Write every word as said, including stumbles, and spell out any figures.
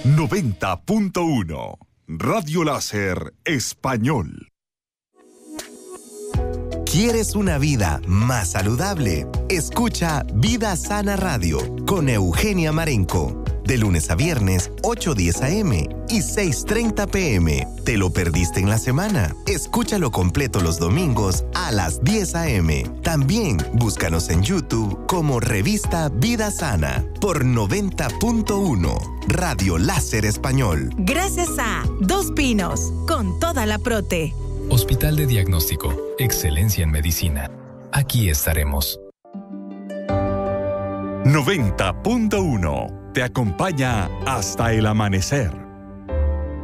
noventa punto uno Radio Láser Español. ¿Quieres una vida más saludable? Escucha Vida Sana Radio con Eugenia Marenco. De lunes a viernes, ocho diez a eme y seis treinta pe eme. ¿Te lo perdiste en la semana? Escúchalo completo los domingos a las diez a eme. También búscanos en YouTube como Revista Vida Sana por noventa punto uno Radio Láser Español. Gracias a Dos Pinos, con toda la prote. Hospital de Diagnóstico, excelencia en medicina. Aquí estaremos. noventa punto uno te acompaña hasta el amanecer.